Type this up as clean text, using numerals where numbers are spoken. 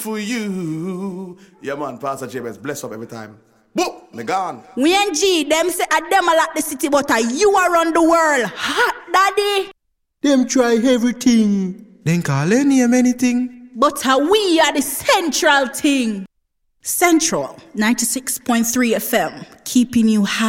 for you. Yeah, man, Pastor Jabez, bless up every time. Boom, me gone. We and G, them say a them a like the city, but you are on the world. Hot daddy. Them try everything. Then call any name anything. But we are the central thing. Central 96.3 FM, keeping you high.